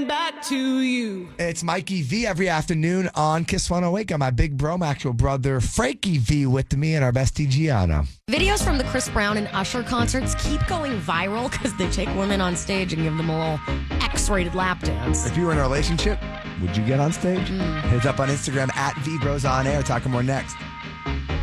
back to you. It's Mikey V every afternoon on Kiss 108. Got my big bro, my actual brother, Frankie V, with me and our bestie, Gianna. Videos from the Chris Brown and Usher concerts keep going viral because they take women on stage and give them a little X-rated lap dance. If you were in a relationship, would you get on stage? Hit us up on Instagram at VBrosOnAir. Talking more next.